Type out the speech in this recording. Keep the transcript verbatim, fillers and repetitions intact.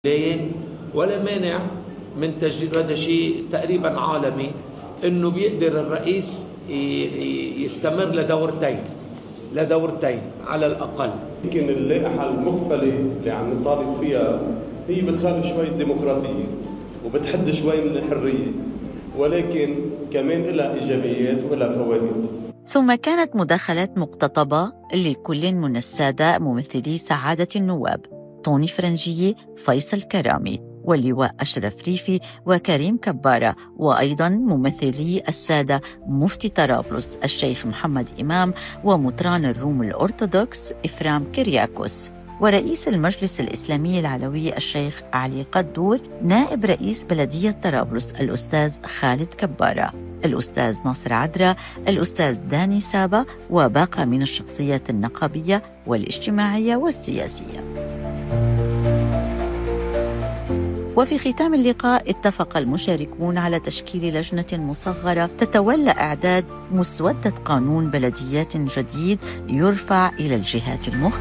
ليه؟ ولا مانع من تجديد، هذا شيء تقريبا عالمي، انه بيقدر الرئيس يستمر لدورتين لدورتين على الاقل. يمكن اللائحه المخفله اللي عم نطالب فيها هي بتخالف شوي الديمقراطيه وبتحد شوي من الحريه، ولكن كمان لها ايجابيات ولها فوائد. ثم كانت مداخلات مقتطبة لكل من السادة ممثلي سعادة النواب طوني فرنجية، فيصل كرامي، واللواء أشرف ريفي، وكريم كبارة، وأيضاً ممثلي السادة مفتي طرابلس الشيخ محمد إمام، ومطران الروم الأرثوذكس إفرام كرياكوس، ورئيس المجلس الإسلامي العلوي الشيخ علي قدور، نائب رئيس بلدية طرابلس الأستاذ خالد كبارة، الأستاذ ناصر عدرا، الأستاذ داني سابا، وباقة من الشخصيات النقابية والاجتماعية والسياسية. وفي ختام اللقاء اتفق المشاركون على تشكيل لجنة مصغرة تتولى إعداد مسودة قانون بلديات جديد يرفع إلى الجهات المختلفة.